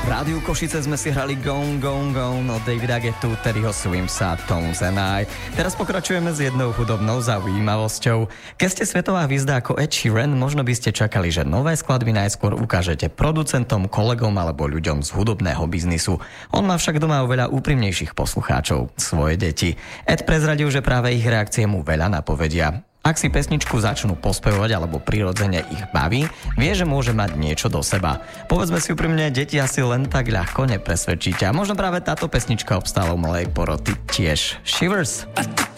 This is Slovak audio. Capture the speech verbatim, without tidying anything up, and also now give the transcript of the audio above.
Rádiu Košice sme si hrali Gone, Gone, Gone od Davida Gettu, Terryho Swimsa, Tones and I. Teraz pokračujeme s jednou hudobnou zaujímavosťou. Keď ste svetová hviezda ako Ed Sheeran, možno by ste čakali, že nové skladby najskôr ukážete producentom, kolegom alebo ľuďom z hudobného biznisu. On má však doma oveľa úprimnejších poslucháčov, svoje deti. Ed prezradil, že práve ich reakcie mu veľa napovedia. Ak si pesničku začnú pospevovať alebo prirodzene ich baví, vie, že môže mať niečo do seba. Povedzme si úprimne, deti asi len tak ľahko nepresvedčíte. A možno práve táto pesnička obstála u malej poroty tiež. Shivers.